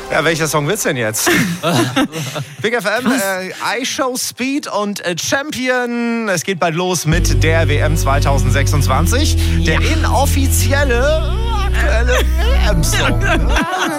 Ja, welcher Song wird's denn jetzt? Big FM, I Show Speed und Champion. Es geht bald los mit der WM 2026. Der inoffizielle, aktuelle WM-Song.